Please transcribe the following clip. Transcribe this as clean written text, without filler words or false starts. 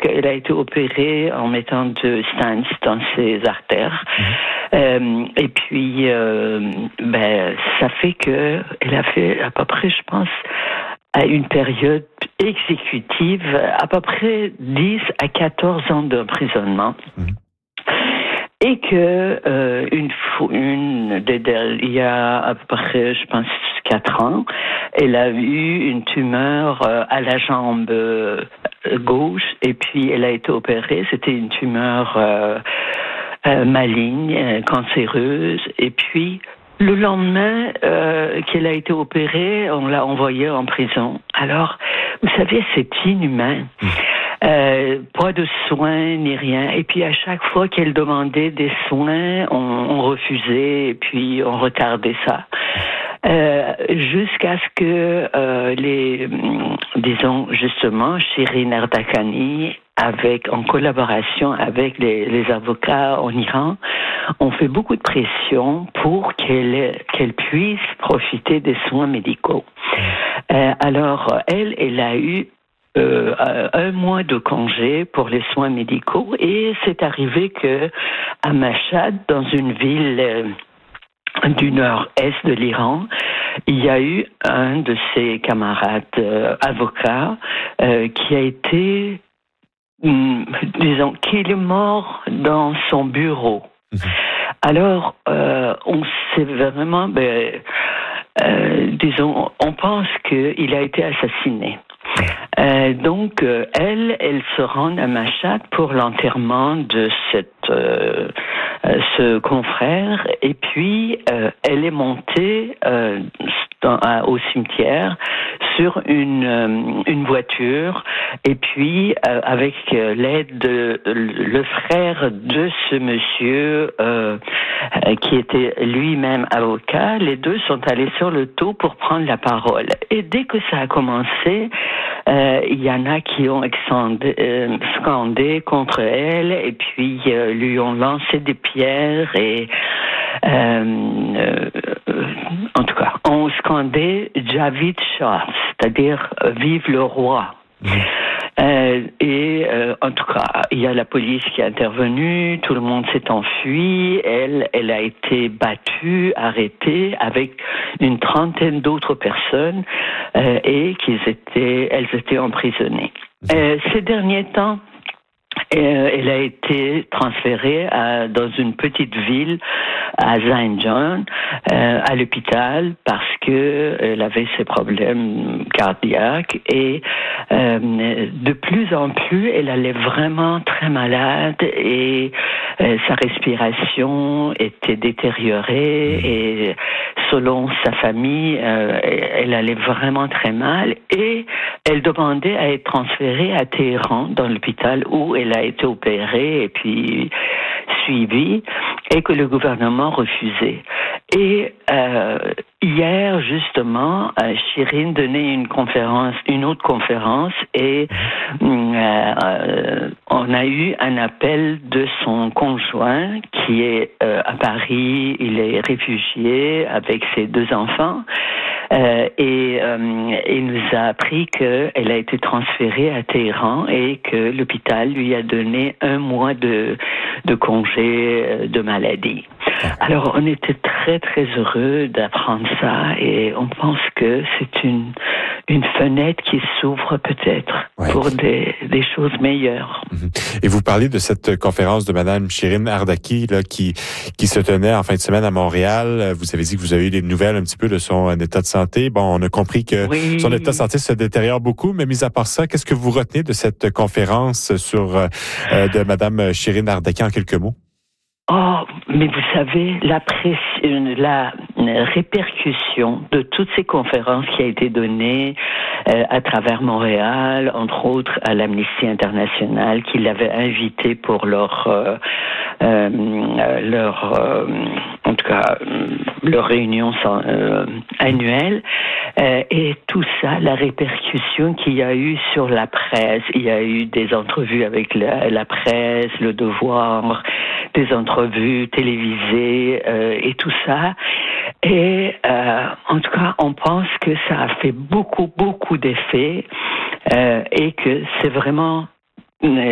qu'elle a été opérée en mettant de stents dans ses artères. Et puis, ça fait que elle a fait à peu près, je pense, à une période exécutive, à peu près 10 à 14 ans d'emprisonnement. Et que il y a à peu près, je pense, 4 ans, elle a eu une tumeur à la jambe gauche, et puis elle a été opérée. C'était une tumeur maligne, cancéreuse, et puis le lendemain qu'elle a été opérée, on l'a envoyée en prison. Alors, vous savez, c'est inhumain. Pas de soins ni rien. Et puis à chaque fois qu'elle demandait des soins, on refusait et puis on retardait ça. Jusqu'à ce que disons justement, Shirin Ardakani, en collaboration avec les avocats en Iran, ont fait beaucoup de pression pour qu'elle puisse profiter des soins médicaux. Alors, elle a eu 1 mois de congé pour les soins médicaux, et c'est arrivé que à Mashhad, dans une ville du nord-est de l'Iran, il y a eu un de ses camarades avocats qui a été, qu'il est mort dans son bureau. Alors, on sait vraiment, on pense qu'il a été assassiné. Donc, elle se rend à Mashhad pour l'enterrement de ce confrère, et puis elle est montée au cimetière sur une voiture, et puis avec l'aide de le frère de ce monsieur qui était lui-même avocat, les deux sont allés sur le toit pour prendre la parole. Et dès que ça a commencé, il y en a qui ont scandé contre elle, et puis lui ont lancé des pierres, et en tout cas, on scandait Javid Shah, c'est-à-dire vive le roi. En tout cas, il y a la police qui est intervenue, tout le monde s'est enfui, elle a été battue, arrêtée avec une trentaine d'autres personnes, et elles étaient emprisonnées. Ces derniers temps, elle a été transférée dans une petite ville à Zanjan, à l'hôpital, parce que elle avait ses problèmes cardiaques, et de plus en plus elle allait vraiment très malade, et sa respiration était détériorée, et selon sa famille, elle allait vraiment très mal, et elle demandait à être transférée à Téhéran, dans l'hôpital où elle a été opérée et puis suivie, et que le gouvernement refusait. Et hier, justement, Shirin donnait une autre conférence, et on a eu un appel de son conjoint qui est à Paris. Il est réfugié avec ses 2 enfants. Et il nous a appris qu'elle a été transférée à Téhéran, et que l'hôpital lui a donné 1 mois de congé de maladie. Alors, on était très, très heureux d'apprendre ça, et on pense que c'est une fenêtre qui s'ouvre peut-être pour des choses meilleures. Et vous parlez de cette conférence de Mme Shirin Ardaki là, qui se tenait en fin de semaine à Montréal. Vous avez dit que vous avez eu des nouvelles un petit peu de son état de santé. Bon, on a compris que son état de santé se détériore beaucoup, mais mis à part ça, qu'est-ce que vous retenez de cette conférence de Mme Shirin Ardaki en quelques mots? Oh, mais vous savez, la répercussion de toutes ces conférences qui a été donnée à travers Montréal, entre autres à l'Amnesty International, qui l'avait invité pour leur réunion annuelle, et tout ça, la répercussion qu'il y a eu sur la presse. Il y a eu des entrevues avec la presse, Le Devoir, des entrevues télévisées, et tout ça. Et en tout cas, on pense que ça a fait beaucoup, beaucoup d'effets, et que c'est vraiment